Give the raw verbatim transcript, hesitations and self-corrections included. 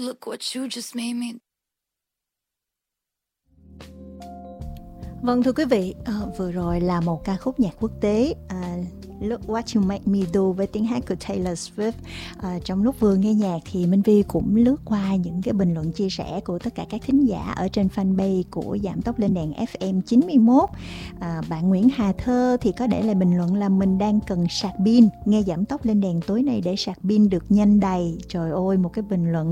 look what you just made me. Vâng thưa quý vị, uh, vừa rồi là một ca khúc nhạc quốc tế uh, Look What You Make Me Do với tiếng hát của Taylor Swift. Uh, trong lúc vừa nghe nhạc thì Minh Vi cũng lướt qua những cái bình luận chia sẻ của tất cả các thính giả ở trên fanpage của Giảm Tốc Lên Đèn ép em chín mươi mốt. Uh, bạn Nguyễn Hà Thơ thì có để lại bình luận là mình đang cần sạc pin, nghe Giảm Tốc Lên Đèn tối nay để sạc pin được nhanh đầy. Trời ơi, một cái bình luận